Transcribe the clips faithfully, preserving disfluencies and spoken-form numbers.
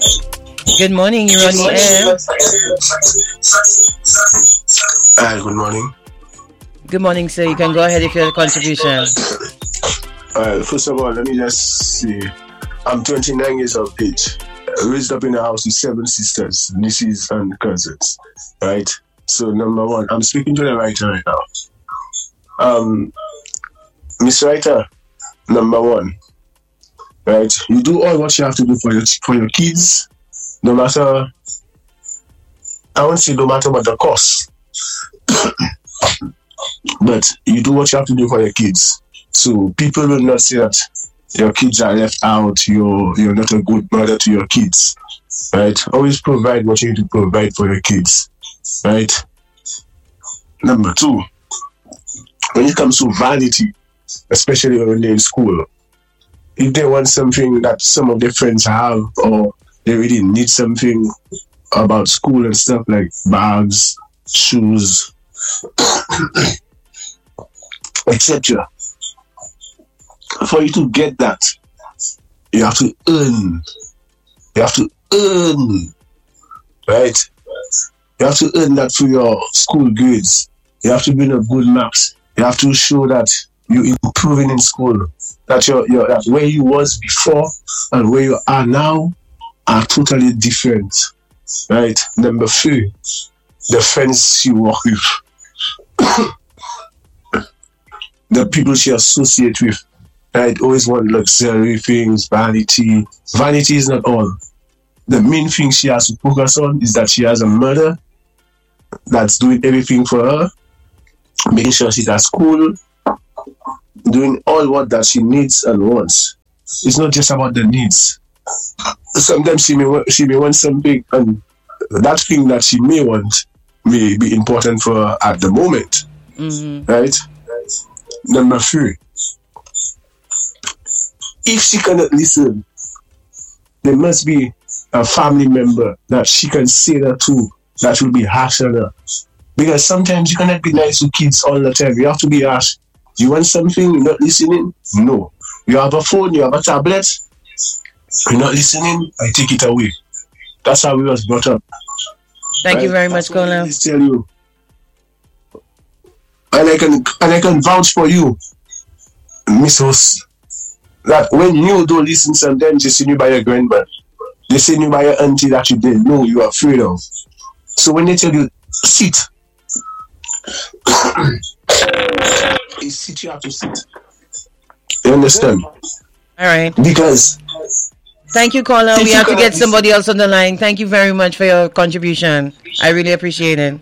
Good morning, you're on the air. Hi, good morning. Good morning, sir. You can go ahead if you have a contribution. Alright, first of all, let me just say, I'm twenty-nine years of age. Raised up in a house with seven sisters, nieces, and cousins. Right? So, number one, I'm speaking to the writer right now. Um, Miss Writer, number one, right? You do all what you have to do for your for your kids, no matter. I won't say no matter what the cost, but you do what you have to do for your kids. So people will not say that your kids are left out, you're, you're not a good mother to your kids, right? Always provide what you need to provide for your kids, right? Number two, when it comes to vanity, especially when they're in school, if they want something that some of their friends have, or they really need something about school and stuff like bags, shoes, et cetera, for you to get that, you have to earn. You have to earn, right? You have to earn that through your school grades. You have to bring a good marks. You have to show that you're improving in school. That you're, you're that where you was before and where you are now are totally different, right? Number three, the friends you work with, the people she associate with. Right, always want luxury things, vanity. Vanity is not all. The main thing she has to focus on is that she has a mother that's doing everything for her, making sure she's at school, doing all what that she needs and wants. It's not just about the needs. Sometimes she may she may want something, and that thing that she may want may be important for her at the moment. Mm-hmm. Right? Number three. If she cannot listen, there must be a family member that she can say that to that will be harsh on her. Because sometimes you cannot be nice to kids all the time. You have to be harsh. You want something, you're not listening? No. You have a phone, you have a tablet, you're not listening, I take it away. That's how we was brought up. Thank right? you very That's much, Colonel. Tell you. And I can and I can vouch for you, Miss Host, that when you don't listen, sometimes they send you by your grandma, they send you by your auntie that you didn't know you are afraid of. So when they tell you, sit, it's sit, you have to sit. You understand? All right. Because thank you, caller. We have to get somebody else on the line. Thank you very much for your contribution. I really appreciate it.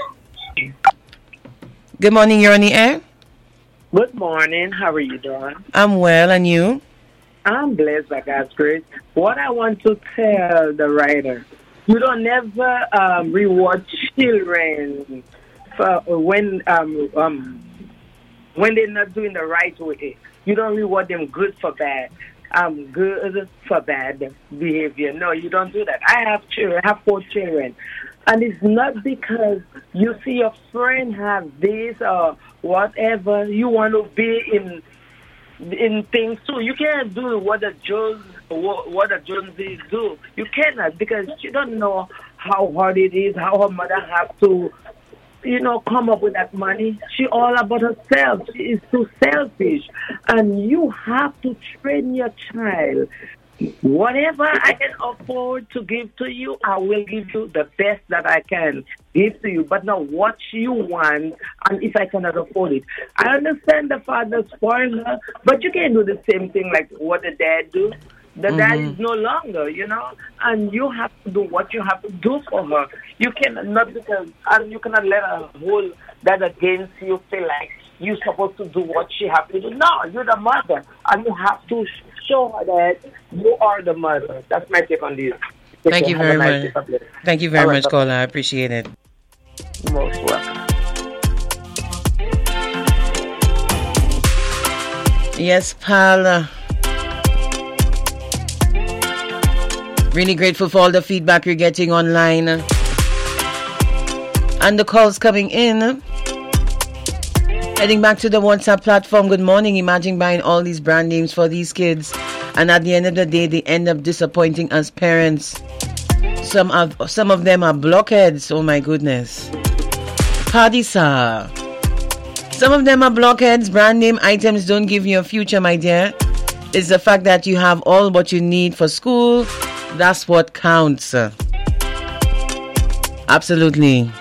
Good morning, you're on the air. Good morning. How are you doing? I'm well, and you? I'm blessed by God's grace. What I want to tell the writer, you don't never um, reward children for when um, um, when they're not doing the right way. You don't reward them good for bad. Um, good for bad behavior. No, you don't do that. I have children. I have four children. And it's not because you see your friend have this or whatever. You want to be in in things too. You can't do what the Jones what, what the Joneses do. You cannot, because you don't know how hard it is, how her mother has to, you know, come up with that money. She all about herself. She is too selfish. And you have to train your child. Whatever I can afford to give to you, I will give you the best that I can give to you, but not what you want, and if I cannot afford it. I understand the father spoiled her, but you can't do the same thing like what the dad do. The mm-hmm. dad is no longer, you know, and you have to do what you have to do for her. You cannot, because, and you cannot let her hold that against you, feel like you're supposed to do what she has to do. No, you're the mother, and you have to show her that you are the mother. That's my take on this. Take Thank you very nice much. Thank you very All much, right. caller. I appreciate it. You're most welcome. Yes, pal. Really grateful for all the feedback you're getting online and the calls coming in. Heading back to the WhatsApp platform. Good morning. Imagine buying all these brand names for these kids And at the end of the day, they end up disappointing us parents. Some of some of them are blockheads. Oh my goodness. Padisa. Some of them are blockheads. Brand name items don't give you a future, my dear. It's the fact that you have all what you need for school. That's what counts. Absolutely.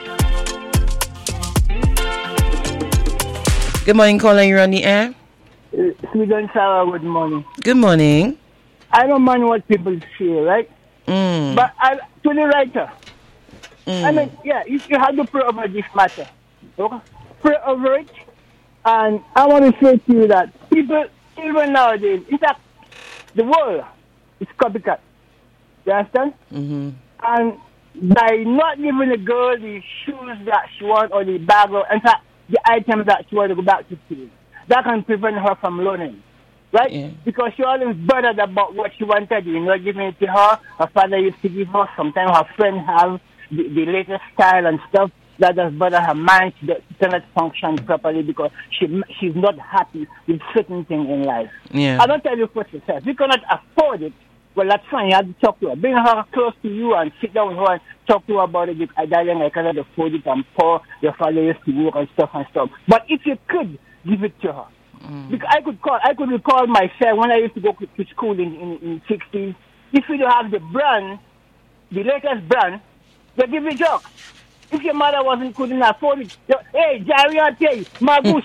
Good morning, caller. You're on the air. Sweet and Sarah, good morning. Good morning. I don't mind what people say, right? Mm. But I, to the writer, Mm. I mean, yeah, you, you have to pray over this matter. Okay? Pray over it. And I want to say to you that people, even nowadays, in fact, the world is copycat. You understand? Mm-hmm. And by not giving the girl the shoes that she wants or the bag, or in fact, the items that she wants to go back to school, that can prevent her from learning. Right? Yeah. Because she always bothered about what she wanted. You know, giving it to her. Her father used to give her. Sometimes her friends have the, the latest style and stuff. That does bother her mind. She cannot function properly because she she's not happy with certain things in life. Yeah. I don't tell you for yourself. You cannot afford it. Well, that's fine. You have to talk to her. Bring her close to you and sit down with her and talk to her about it. I darling, I cannot afford it. I'm poor. Your father used to work and stuff and stuff. But if you could, give it to her. Mm. Because I could call, I could recall myself when I used to go to school in in, in sixties. If you don't have the brand, the latest brand, they give you jokes. If your mother wasn't couldn't afford it, they, hey, Jerry, I tell you, my goose,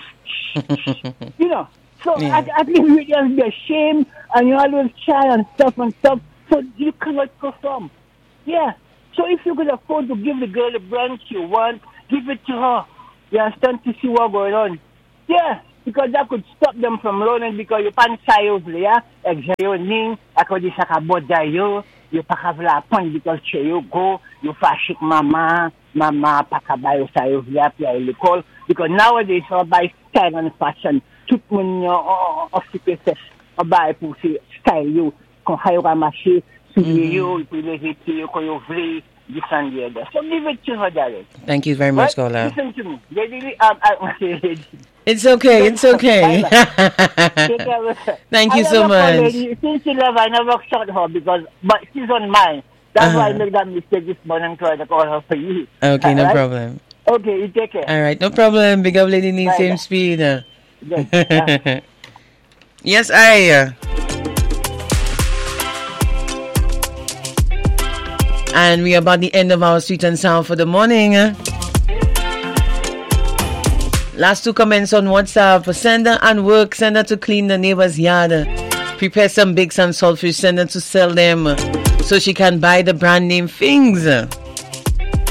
you know. So Yeah. at, at least you just be ashamed and you always try and stuff and stuff. So you cannot perform. Yeah. So if you could afford to give the girl the brand she wants, give it to her. You understand, to see what's going on. Yeah. Because that could stop them from learning because you can't say over there, examining, ako di sa kaboda yo, you pakavla point because you go, you fashik mama, mama pakabayo sa over there, pia ilikol. Because nowadays, all by style and fashion, tout moun yo, o sikese, o ba pusi style yo, kon hayo ka mashi, suye yo, ipileviti yo, ko yo vli, this and the other. So give it to her, darling. Thank you very much, Right? caller. Listen to me. Lady, um, I, It's okay. It's okay. Thank you I so never call much. lady. Since she left, I never shot her because, but she's on mine. That's Uh-huh. why I made that mistake this morning trying to call her for you. Okay, no Alright? problem. Okay, you take care. All right, no problem. Big up, lady. Need Bye, same bye. speed. uh. Good. Yeah. Yes, I. uh. And we are about the end of our sweet and sour for the morning. uh. Last two comments on WhatsApp. Send her and work. Send her to clean the neighbor's yard. Prepare some bakes and saltfish. Send her to sell them uh, so she can buy the brand name things.